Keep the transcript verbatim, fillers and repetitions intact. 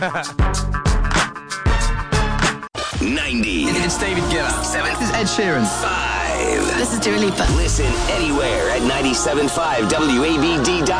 ninety. It's David Guetta. Seven. This is Ed Sheeran. Five. This is Dua Lipa. Listen anywhere at ninety-seven point five W A B D.